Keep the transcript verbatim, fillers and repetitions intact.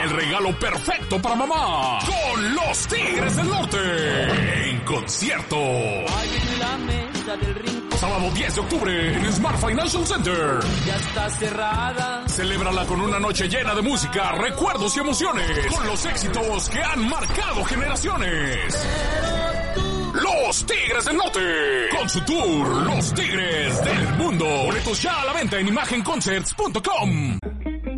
el regalo perfecto para mamá. Con los Tigres del Norte. En concierto. Sábado diez de octubre en Smart Financial Center. Ya está cerrada. Celébrala con una noche llena de música, recuerdos y emociones. Con los éxitos que han marcado generaciones. Los Tigres del Norte. Con su tour, Los Tigres del Mundo. Boletos ya a la venta en imagen concerts punto com.